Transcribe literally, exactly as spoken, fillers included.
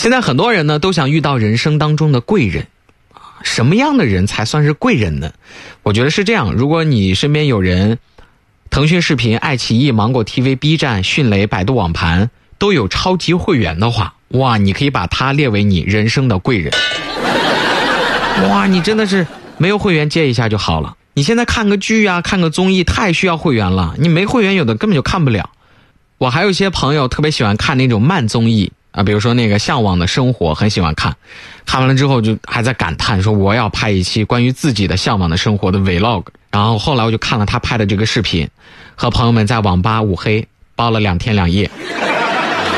现在很多人呢都想遇到人生当中的贵人，什么样的人才算是贵人呢？我觉得是这样，如果你身边有人腾讯视频、爱奇艺、芒果 T V、B 站、迅雷、百度网盘都有超级会员的话，哇，你可以把它列为你人生的贵人。哇，你真的是没有会员借一下就好了。你现在看个剧啊，看个综艺太需要会员了，你没会员有的根本就看不了。我还有一些朋友特别喜欢看那种慢综艺啊，比如说那个《向往的生活》，很喜欢看，看完了之后就还在感叹说我要拍一期关于自己的向往的生活的 vlog。 然后后来我就看了他拍的这个视频，和朋友们在网吧五黑包了两天两夜。